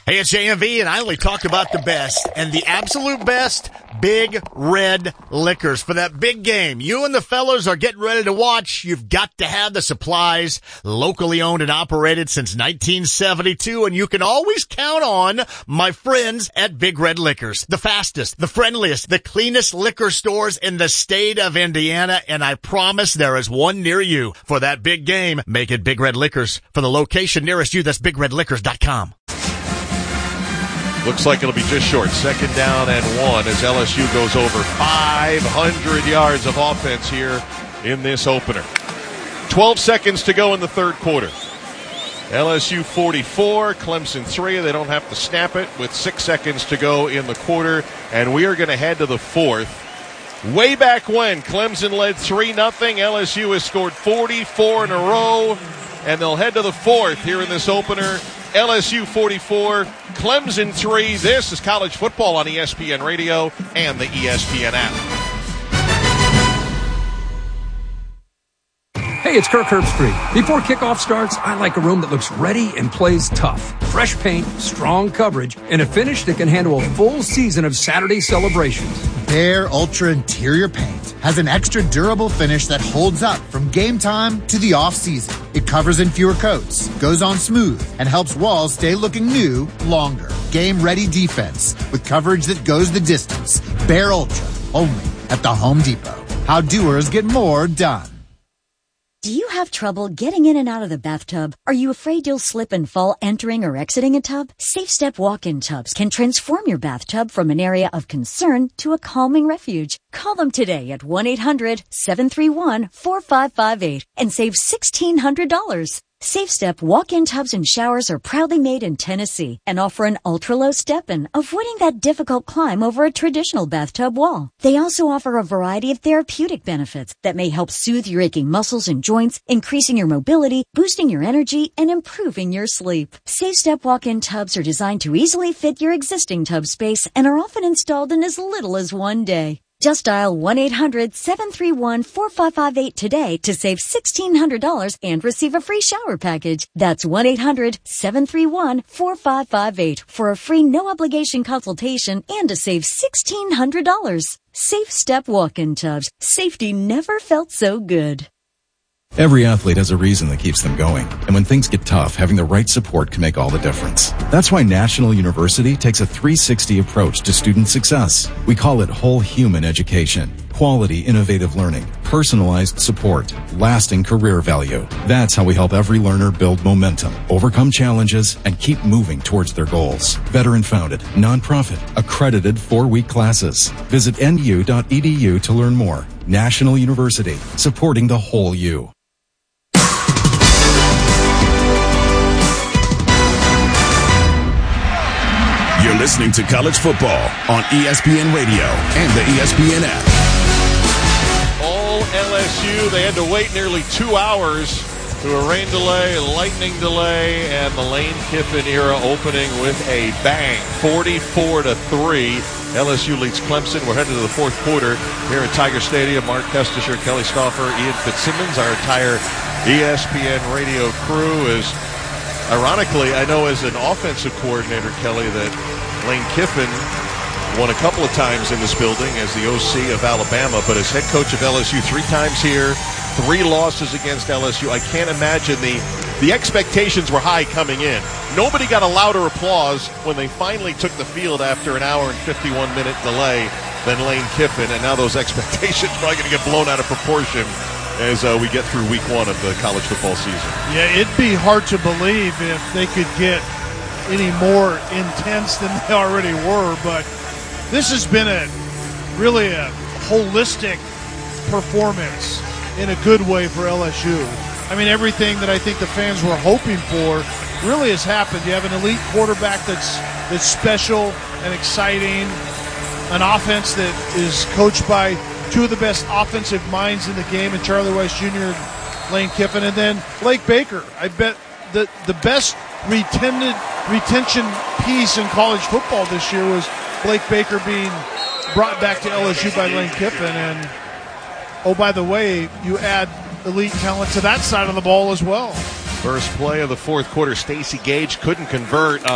Hey, it's JMV, and I only talk about the best, and the absolute best, Big Red Liquors. For that big game you and the fellas are getting ready to watch, you've got to have the supplies. Locally owned and operated since 1972, and you can always count on my friends at Big Red Liquors. The fastest, the friendliest, the cleanest liquor stores in the state of Indiana, and I promise there is one near you. For that big game, make it Big Red Liquors. For the location nearest you, that's BigRedLiquors.com. Looks like it'll be just short. 2nd down and 1 as LSU goes over 500 yards of offense here in this opener. 12 seconds to go in the third quarter. LSU 44, Clemson 3. They don't have to snap it with 6 seconds to go in the quarter. And we are going to head to the fourth. Way back when Clemson led 3-0, LSU has scored 44 in a row. And they'll head to the fourth here in this opener. LSU 44, Clemson 3. This is college football on ESPN Radio and the ESPN app. Hey, it's Kirk Herbstreit. Before kickoff starts, I like a room that looks ready and plays tough. Fresh paint, strong coverage, and a finish that can handle a full season of Saturday celebrations. Behr Ultra Interior Paint has an extra durable finish that holds up from game time to the off-season. It covers in fewer coats, goes on smooth, and helps walls stay looking new longer. Game-ready defense with coverage that goes the distance. Behr Ultra, only at the Home Depot. How doers get more done. Do you have trouble getting in and out of the bathtub? Are you afraid you'll slip and fall entering or exiting a tub? Safe Step walk-in tubs can transform your bathtub from an area of concern to a calming refuge. Call them today at 1-800-731-4558 and save $1,600. Safe Step walk-in tubs and showers are proudly made in Tennessee and offer an ultra-low step-in, avoiding that difficult climb over a traditional bathtub wall. They also offer a variety of therapeutic benefits that may help soothe your aching muscles and joints, increasing your mobility, boosting your energy, and improving your sleep. Safe Step walk-in tubs are designed to easily fit your existing tub space and are often installed in as little as one day. Just dial 1-800-731-4558 today to save $1,600 and receive a free shower package. That's 1-800-731-4558 for a free no-obligation consultation and to save $1,600. Safe Step walk-in tubs. Safety never felt so good. Every athlete has a reason that keeps them going. And when things get tough, having the right support can make all the difference. That's why National University takes a 360 approach to student success. We call it whole human education. Quality, innovative learning, personalized support, lasting career value. That's how we help every learner build momentum, overcome challenges, and keep moving towards their goals. Veteran-founded, nonprofit, accredited 4-week classes. Visit nu.edu to learn more. National University, supporting the whole you. You're listening to College Football on ESPN Radio and the ESPN app. All LSU, they had to wait nearly 2 hours to a rain delay, lightning delay, and the Lane Kiffin era opening with a bang. 44-3. LSU leads Clemson. We're headed to the fourth quarter here at Tiger Stadium. Mark Kestisher, Kelly Stauffer, Ian Fitzsimmons, our entire ESPN radio crew is... Ironically, I know as an offensive coordinator, Kelly, that Lane Kiffin won a couple of times in this building as the OC of Alabama, but as head coach of LSU 3 times here, 3 losses against LSU. I can't imagine the expectations were high coming in. Nobody got a louder applause when they finally took the field after an hour and 51-minute delay than Lane Kiffin, and now those expectations are probably going to get blown out of proportion as we get through week 1 of the college football season. Yeah, it'd be hard to believe if they could get any more intense than they already were, but this has been really a holistic performance in a good way for LSU. I mean, everything that I think the fans were hoping for really has happened. You have an elite quarterback that's special and exciting, an offense that is coached by 2 of the best offensive minds in the game, in Charlie Weiss Jr. and Lane Kiffin, and then Blake Baker. I bet the best retention piece in college football this year was Blake Baker being brought back to LSU by Lane Kiffin. And, oh, by the way, you add elite talent to that side of the ball as well. First play of the fourth quarter, Stacey Gage couldn't convert